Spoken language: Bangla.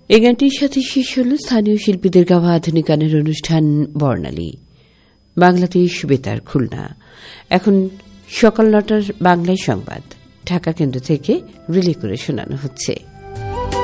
এই গানটির সাথে শেষ হল স্থানীয় শিল্পীদের গাওয়া আধুনিক গানের অনুষ্ঠান বর্ণালী। বাংলাদেশ বেতার খুলনা। এখন সকাল ৯টার বাংলায় সংবাদ ঢাকা কেন্দ্র থেকে রিলে করে শোনানো হচ্ছে।